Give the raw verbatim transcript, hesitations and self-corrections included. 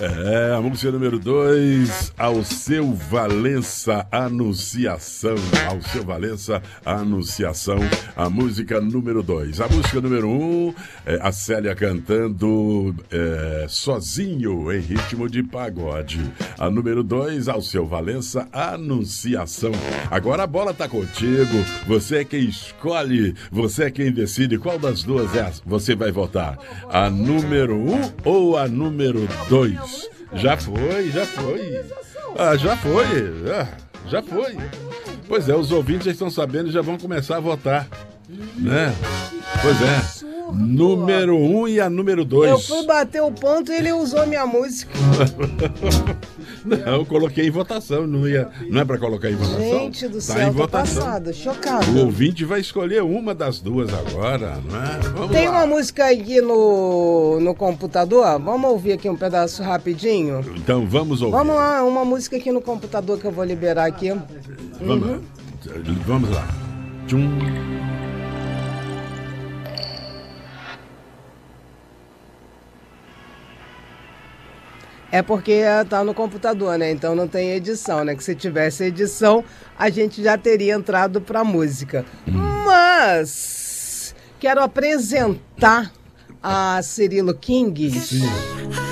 É, a música número dois, Alceu Valença, Anunciação. Alceu Valença, Anunciação, a música número dois. A música número um, é a Célia cantando é, Sozinho, em ritmo de pagode. A número dois, Alceu Valença, Anunciação. Agora a bola tá contigo, você é quem escolhe, você é quem decide qual das duas é a, você vai votar. A número um ou a número dois? Já foi, já foi. Ah, já foi. Ah, já foi. Pois é, os ouvintes já estão sabendo e já vão começar a votar, né? Pois é. Número um e a número dois. Eu fui bater o ponto e ele usou minha música. Não, eu coloquei em votação. Não, ia, não é pra colocar em votação? Gente do tá céu, em tô votação. passada, chocada. O ouvinte vai escolher uma das duas agora, não é? Vamos Tem lá. uma música aqui no, no computador? Vamos ouvir aqui um pedaço rapidinho? Então vamos ouvir. Vamos lá, uma música aqui no computador que eu vou liberar aqui. Vamos, Uhum. lá. Vamos lá. Tchum. É porque tá no computador, né? Então não tem edição, né? Que se tivesse edição, a gente já teria entrado pra música. Mas quero apresentar a Cirilo King. Sim.